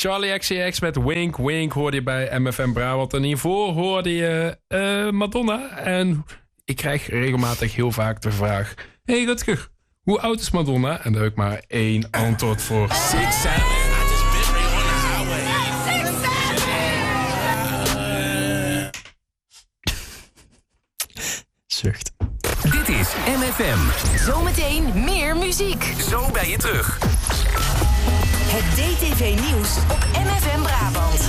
Charlie XCX met Wink Wink hoorde je bij MFM Brabant. En hiervoor hoorde je Madonna. En ik krijg regelmatig heel vaak de vraag... Hey Rutger, hoe oud is Madonna? En daar heb ik maar één antwoord voor. 6'7". Zucht. Dit is MFM. Zometeen meer muziek. Zo ben je terug. Het DTV Nieuws op MFM Brabant.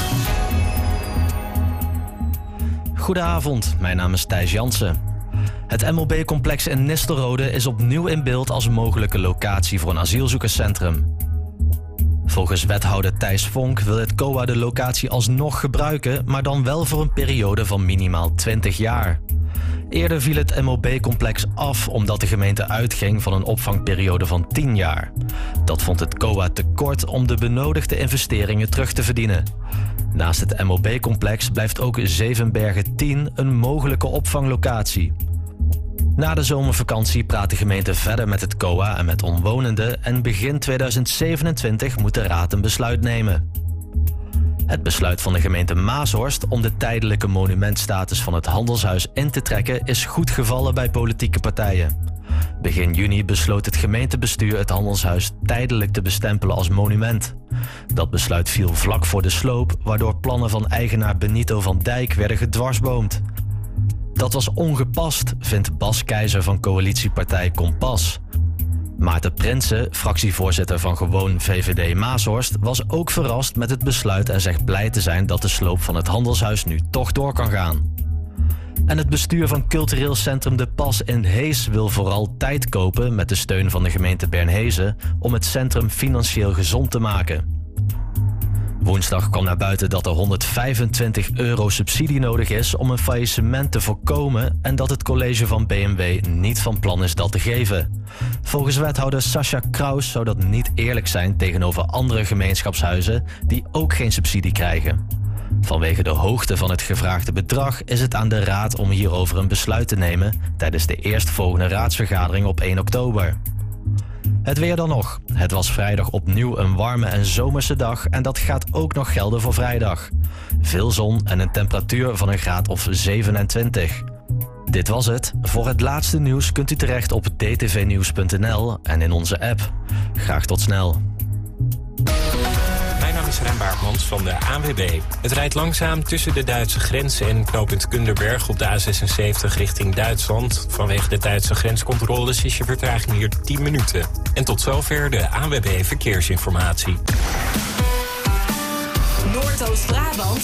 Goedenavond, mijn naam is Thijs Jansen. Het MOB-complex in Nistelrode is opnieuw in beeld als mogelijke locatie voor een asielzoekerscentrum. Volgens wethouder Thijs Vonk wil het COA de locatie alsnog gebruiken, maar dan wel voor een periode van minimaal 20 jaar. Eerder viel het MOB-complex af omdat de gemeente uitging van een opvangperiode van 10 jaar. Dat vond het COA te kort om de benodigde investeringen terug te verdienen. Naast het MOB-complex blijft ook Zevenbergen 10 een mogelijke opvanglocatie. Na de zomervakantie praat de gemeente verder met het COA en met omwonenden en begin 2027 moet de raad een besluit nemen. Het besluit van de gemeente Maashorst om de tijdelijke monumentstatus van het handelshuis in te trekken is goed gevallen bij politieke partijen. Begin juni besloot het gemeentebestuur het handelshuis tijdelijk te bestempelen als monument. Dat besluit viel vlak voor de sloop, waardoor plannen van eigenaar Benito van Dijk werden gedwarsboomd. Dat was ongepast, vindt Bas Keizer van coalitiepartij Kompas. Maarten Prinsen, fractievoorzitter van Gewoon VVD Maashorst, was ook verrast met het besluit en zegt blij te zijn dat de sloop van het handelshuis nu toch door kan gaan. En het bestuur van cultureel centrum De Pas in Hees wil vooral tijd kopen met de steun van de gemeente Bernhezen om het centrum financieel gezond te maken. Woensdag kwam naar buiten dat er €125 subsidie nodig is om een faillissement te voorkomen en dat het college van BMW niet van plan is dat te geven. Volgens wethouder Sascha Kraus zou dat niet eerlijk zijn tegenover andere gemeenschapshuizen die ook geen subsidie krijgen. Vanwege de hoogte van het gevraagde bedrag is het aan de raad om hierover een besluit te nemen tijdens de eerstvolgende raadsvergadering op 1 oktober. Het weer dan nog. Het was vrijdag opnieuw een warme en zomerse dag en dat gaat ook nog gelden voor vrijdag. Veel zon en een temperatuur van een graad of 27. Dit was het. Voor het laatste nieuws kunt u terecht op dtvnieuws.nl en in onze app. Graag tot snel. Mijn naam is Rem Baartmans van de ANWB. Het rijdt langzaam tussen de Duitse grens en knooppunt Kunderberg op de A76 richting Duitsland. Vanwege de Duitse grenscontroles is je vertraging hier 10 minuten. En tot zover de ANWB Verkeersinformatie. Noordoost-Brabant.